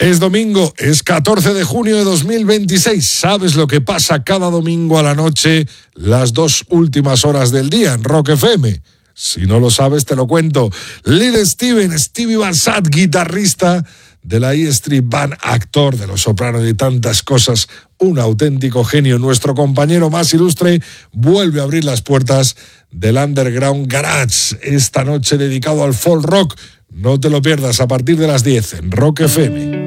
Es domingo, es 14 de junio de 2026. ¿Sabes lo que pasa cada domingo a la noche, las 2 últimas horas del día en Rock FM? Si no lo sabes, te lo cuento. Little Steven, Stevie Van Sant, guitarrista de la E Street Band, actor de Los Sopranos y de tantas cosas, un auténtico genio. Nuestro compañero más ilustre vuelve a abrir las puertas del Underground Garage, esta noche dedicado al folk rock. No te lo pierdas a partir de las 10 en Rock FM.